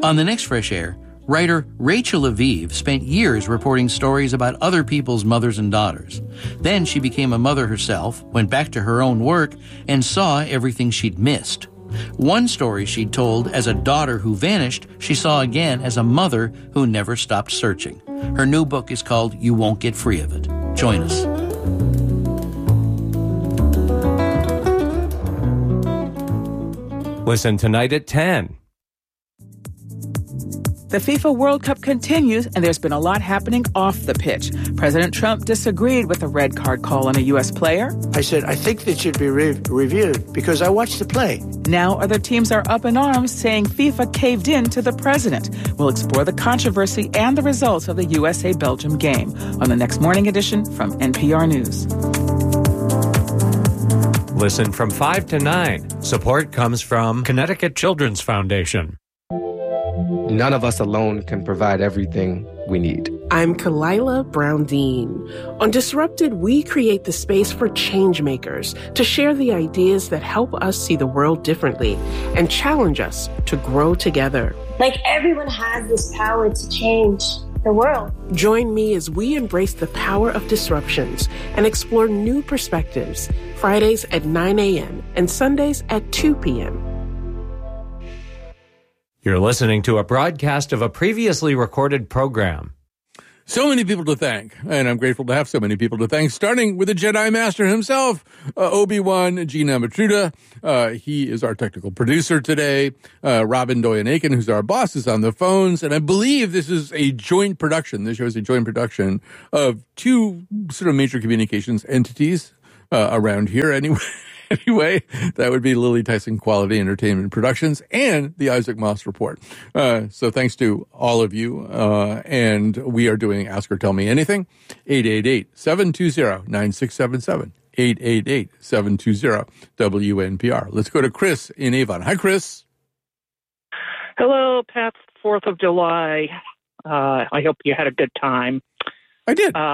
On the next Fresh Air, writer Rachel Aviv spent years reporting stories about other people's mothers and daughters. Then she became a mother herself, went back to her own work, and saw everything she'd missed. One story she'd told as a daughter who vanished, she saw again as a mother who never stopped searching. Her new book is called You Won't Get Free of It. Join us. Listen tonight at 10. The FIFA World Cup continues, and there's been a lot happening off the pitch. President Trump disagreed with a red card call on a U.S. player. I said, I think that should be reviewed because I watched the play. Now other teams are up in arms saying FIFA caved in to the president. We'll explore the controversy and the results of the USA-Belgium game on the next morning edition from NPR News. Listen from 5 to 9. Support comes from Connecticut Children's Foundation. None of us alone can provide everything we need. I'm Kalila Brown-Dean. On Disrupted, we create the space for change makers to share the ideas that help us see the world differently and challenge us to grow together. Like, everyone has this power to change the world. Join me as we embrace the power of disruptions and explore new perspectives. Fridays at 9 a.m. and Sundays at 2 p.m. You're listening to a broadcast of a previously recorded program. So many people to thank, and I'm grateful to have so many people to thank, starting with the Jedi Master himself, Obi-Wan Gina Matruda. He is our technical producer today. Robin Doyen-Aiken, who's our boss, is on the phones, and I believe this is a joint production. This show is a joint production of two sort of major communications entities around here anyway. Anyway, that would be Lily Tyson Quality Entertainment Productions and the Isaac Moss Report. So thanks to all of you. And we are doing Ask or Tell Me Anything, 888-720-9677, 888-720-WNPR. Let's go to Chris in Avon. Hi, Chris. Hello, Pat. 4th of July. I hope you had a good time. I did.